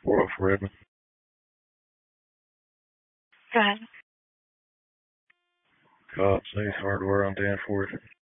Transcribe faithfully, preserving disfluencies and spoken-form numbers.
four oh four Edmond. Go ahead. Cops, Ace Hardware on Danforth.